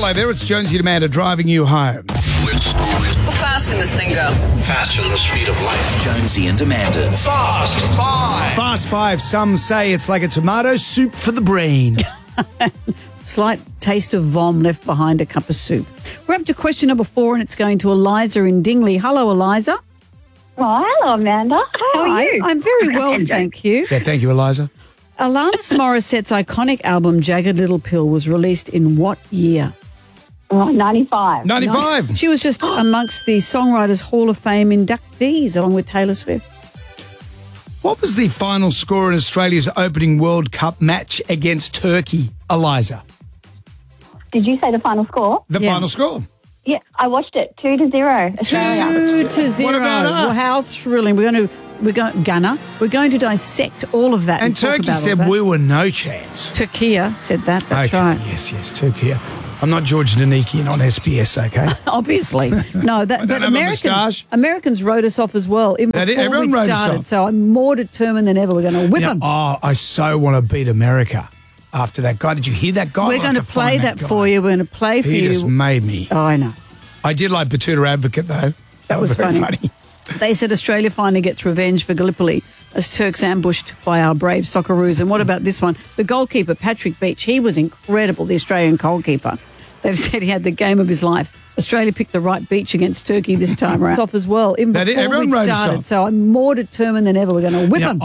Hello there, it's Jonesy and Amanda driving you home. How fast can this thing go? Faster than the speed of light. Jonesy and Amanda's Fast Five. Fast Five, some say it's like a tomato soup for the brain. Slight taste of vom left behind a cup of soup. We're up to question number 4, and it's going to Eliza in Dingley. Hello, Eliza. Oh, hello, Amanda. How are you? I'm very well, thank you. Yeah, thank you, Eliza. Alanis Morissette's iconic album, Jagged Little Pill, was released in what year? Oh, 95. 95. She was just amongst the Songwriters Hall of Fame inductees, along with Taylor Swift. What was the final score in Australia's opening World Cup match against Turkey, Eliza? Did you say the final score? The final score. Yeah, I watched it. 2-0. Australia. 2-0. What about us? Well, how thrilling. We're going to dissect all of that. And talk Turkey about said all that. we were no chance. Turkey said that. That's Okay, right. Yes, Turkey. I'm not George Danikian on SBS, okay? Obviously. No, don't but have a moustache. Americans wrote us off as well before everyone we wrote us started. off. So I'm more determined than ever. We're going to whip them. Oh, I so want to beat America after that guy. Did you hear that guy? We're going to play that for you. We're going to play for He you. just made me. Oh, I know. I did like Batuta Advocate, though. That was very funny. They said Australia finally gets revenge for Gallipoli as Turks ambushed by our brave Socceroos. And what about this one? The goalkeeper, Patrick Beach, he was incredible, the Australian goalkeeper. They've said he had the game of his life. Australia picked the right beach against Turkey this time around. Off as well, even before we started. So I'm more determined than ever. We're going to whip them.